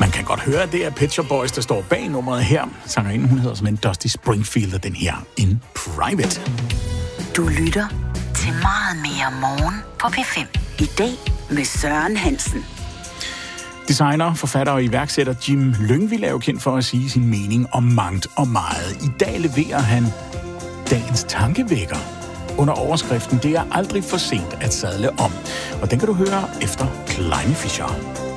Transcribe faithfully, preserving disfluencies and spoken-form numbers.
Man kan godt høre, at det er Pet Shop Boys, der står bag nummeret her. Sangerinden, hun hedder som en Dusty Springfield, og den her In Private. Du lytter til Meget Mere Morgen på P fem. I dag med Søren Hansen. Designer, forfatter og iværksætter Jim Lyngvild er jo kendt for at sige sin mening om mangt og meget. I dag leverer han dagens tankevækker under overskriften "Det er aldrig for sent at sadle om". Og den kan du høre efter Kleine Fischer.